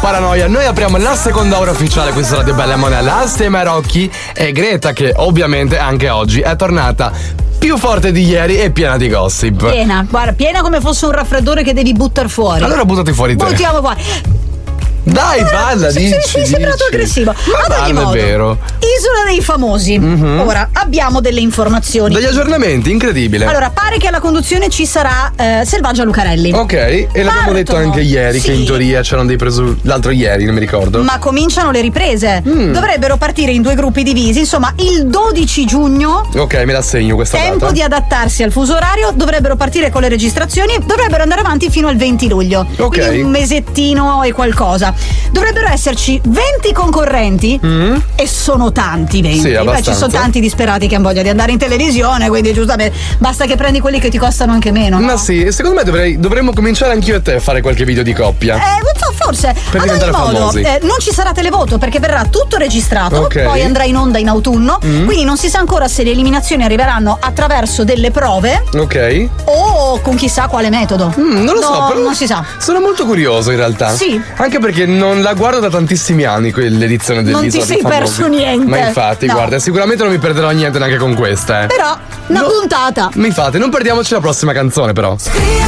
Paranoia. Noi apriamo la seconda ora ufficiale, questa Radio Bella e Monella, assieme a Rocky e Greta, che ovviamente anche oggi è tornata più forte di ieri e piena di gossip. Piena, guarda, piena come fosse un raffreddore che devi buttare fuori. Allora buttati fuori te. Buttiamo fuori. Dai, balla, dici. Sei sembrato aggressivo. Ma ad ogni modo, è vero. Isola dei Famosi. Ora abbiamo delle informazioni. Degli aggiornamenti, incredibile. Allora, pare che alla conduzione ci sarà Selvaggia Lucarelli. Ok, e l'abbiamo detto anche ieri, sì, che in teoria c'erano dei l'altro ieri, non mi ricordo. Ma cominciano le riprese. Dovrebbero partire in 2 gruppi divisi. Insomma, il 12 giugno. Ok, me la segno questa tempo data. di adattarsi al fuso orario. Dovrebbero partire con le registrazioni. Dovrebbero andare avanti fino al 20 luglio. Ok. Quindi un mesettino e qualcosa. Dovrebbero esserci 20 concorrenti. E sono tanti 20. Sì, abbastanza. Ci sono tanti disperati che hanno voglia di andare in televisione. Quindi giustamente basta che prendi quelli che ti costano anche meno. Ma no? sì, secondo me dovremmo cominciare anch'io e te a fare qualche video di coppia. Forse. Per ad ogni diventare modo, famosi. non ci sarà televoto perché verrà tutto registrato. Ok. Poi andrà in onda in autunno. Quindi non si sa ancora se le eliminazioni arriveranno attraverso delle prove Ok. o con chissà quale metodo. Non lo so, però non si sa. Sono molto curioso in realtà. Sì. Anche perché non la guardo da tantissimi anni l'edizione dell'Isola Non ti dei sei Famosi. perso niente. Ma infatti, No. guarda, sicuramente non mi perderò niente neanche con questa. Però una puntata. Infatti, non perdiamoci la prossima canzone però.